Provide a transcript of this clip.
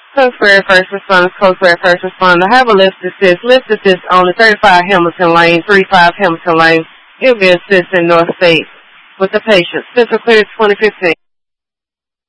Cokesbury First Responders, Cokesbury First Responder. Have a lift assist on the 35 Hamilton Lane, 35 Hamilton Lane. It'll be assist in North State with the patient. Central Clear 2015.